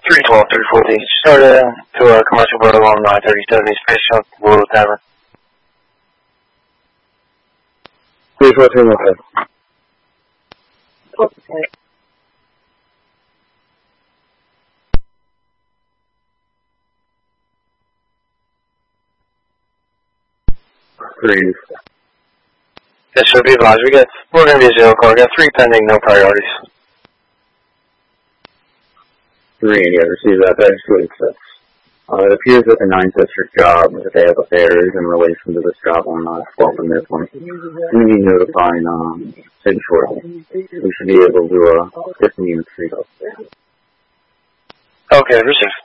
312, 314. Started to a commercial protocol on 937 East Space Shuttle, World Tavern. 314, okay. Okay. Three. This should be advised. We're going to be a zero car. We got 3 pending, no priorities. 3, yeah, receive that. That is 286. It appears that the 9 sister job that they have affairs in relation to this job on 12th and this one. I'm going to be notifying Sid shortly. We should be able to get the unit treat up. Okay, received.